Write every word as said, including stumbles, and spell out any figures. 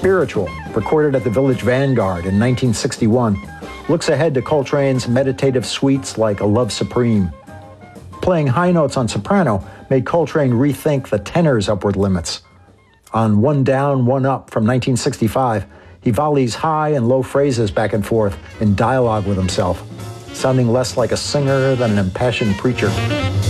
Spiritual, recorded at the Village Vanguard in nineteen sixty-one, looks ahead to Coltrane's meditative suites like A Love Supreme. Playing high notes on soprano made Coltrane rethink the tenor's upward limits. On One Down, One Up from nineteen sixty-five, he volleys high and low phrases back and forth in dialogue with himself, sounding less like a singer than an impassioned preacher.